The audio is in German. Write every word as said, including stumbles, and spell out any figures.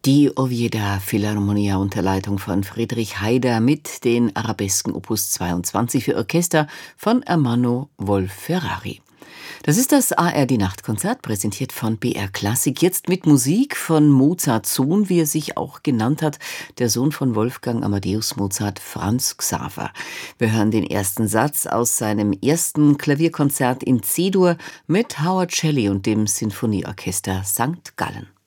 Die Oviedo Philharmonia unter Leitung von Friedrich Haider mit den Arabesken Opus zweiundzwanzig für Orchester von Ermanno Wolf-Ferrari. Das ist das A R D-Nachtkonzert, präsentiert von B R Klassik. Jetzt mit Musik von Mozarts Sohn, wie er sich auch genannt hat, der Sohn von Wolfgang Amadeus Mozart, Franz Xaver. Wir hören den ersten Satz aus seinem ersten Klavierkonzert in C-Dur mit Howard Shelley und dem Sinfonieorchester Sankt Gallen.